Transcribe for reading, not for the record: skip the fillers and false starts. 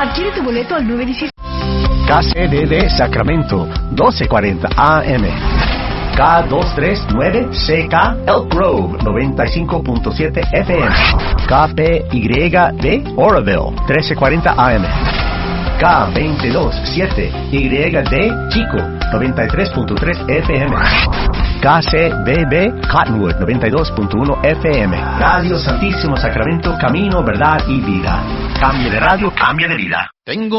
Adquiere tu boleto al 917. KCDD Sacramento, 1240 AM. K239CK Elk Grove, 95.7 FM. KPYD Oroville, 1340 AM. K227YD Chico, 93.3 FM. KCBB Cottonwood, 92.1 FM. Radio Santísimo Sacramento, camino, verdad y vida. Cambio de radio, cambio de vida. Tengo